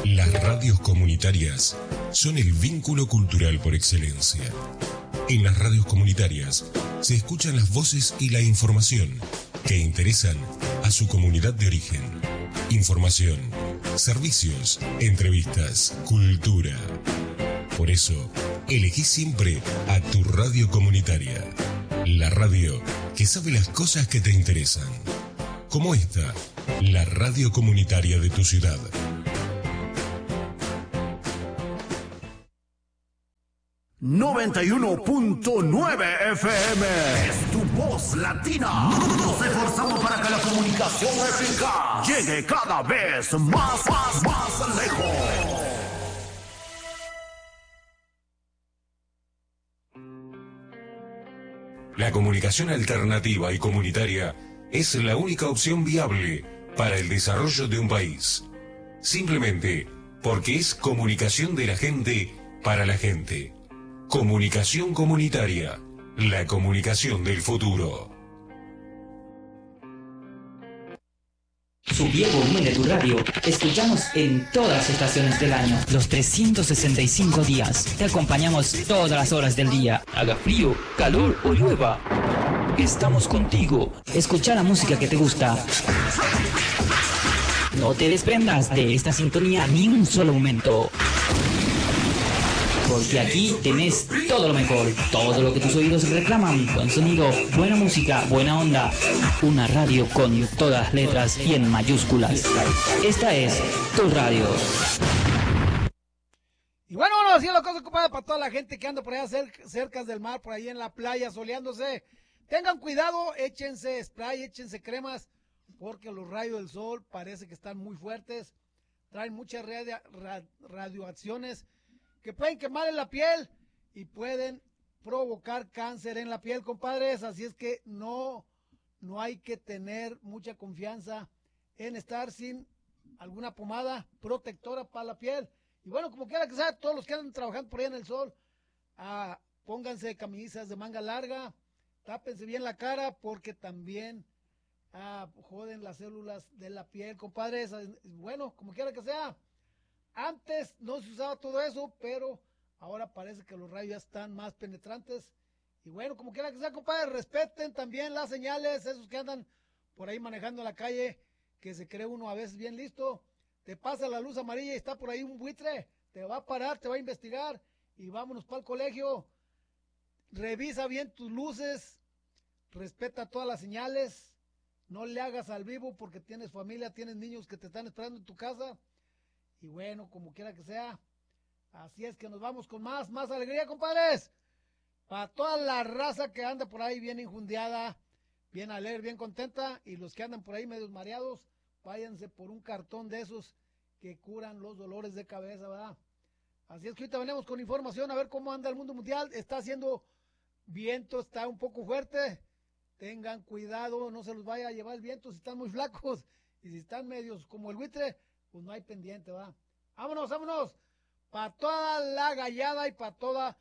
Las radios comunitarias son el vínculo cultural por excelencia. En las radios comunitarias se escuchan las voces y la información que interesan a su comunidad de origen. Información, servicios, entrevistas, cultura. Por eso, elegí siempre a tu radio comunitaria. La radio que sabe las cosas que te interesan. Como esta, la radio comunitaria de tu ciudad. ...91.9 FM... ...es tu voz latina. Nos esforzamos para que la comunicación eficaz... ...llegue cada vez más lejos. La comunicación alternativa y comunitaria es la única opción viable para el desarrollo de un país. Simplemente porque es comunicación de la gente para la gente. Comunicación comunitaria, la comunicación del futuro. Subí el volumen de tu radio. Escuchamos en todas las estaciones del año, los 365 días. Te acompañamos todas las horas del día. Haga frío, calor o llueva. Estamos contigo. Escucha la música que te gusta. No te desprendas de esta sintonía ni un solo momento. Porque aquí tenés todo lo mejor, todo lo que tus oídos reclaman, buen sonido, buena música, buena onda. Una radio con todas las letras y en mayúsculas. Esta es tu radio. Y bueno, bueno, así es la cosa, compadre, para toda la gente que anda por allá cerca del mar, por ahí en la playa, soleándose. Tengan cuidado, échense spray, échense cremas, porque los rayos del sol parece que están muy fuertes. Traen muchas radioacciones que pueden quemar en la piel y pueden provocar cáncer en la piel, compadres. Así es que no hay que tener mucha confianza en estar sin alguna pomada protectora para la piel. Y bueno, como quiera que sea, todos los que andan trabajando por ahí en el sol, pónganse camisas de manga larga, tápense bien la cara, porque también joden las células de la piel, compadres. Bueno, como quiera que sea, antes no se usaba todo eso, pero ahora parece que los rayos ya están más penetrantes. Y bueno, como quiera que sea, compadre, respeten también las señales, esos que andan por ahí manejando en la calle, que se cree uno a veces bien listo. Te pasa la luz amarilla y está por ahí un buitre, te va a parar, te va a investigar y vámonos para el colegio. Revisa bien tus luces, respeta todas las señales, no le hagas al vivo porque tienes familia, tienes niños que te están esperando en tu casa. Y bueno, como quiera que sea, así es que nos vamos con más alegría, compadres. Para toda la raza que anda por ahí bien injundiada, bien alegre, bien contenta, y los que andan por ahí medios mareados, váyanse por un cartón de esos que curan los dolores de cabeza, ¿verdad? Así es que ahorita venimos con información a ver cómo anda el mundo mundial. Está haciendo viento, está un poco fuerte. Tengan cuidado, no se los vaya a llevar el viento si están muy flacos. Y si están medios como el buitre, pues no hay pendiente, ¿va? Vámonos, para toda la gallada y para todas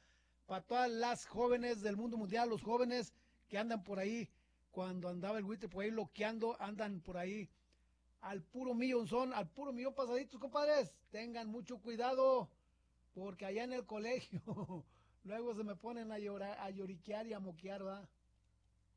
las jóvenes del mundo mundial, los jóvenes que andan por ahí, cuando andaba el buitre por ahí loqueando, andan por ahí al puro millón pasaditos, compadres. Tengan mucho cuidado, porque allá en el colegio luego se me ponen a llorar, a lloriquear y a moquear, ¿va?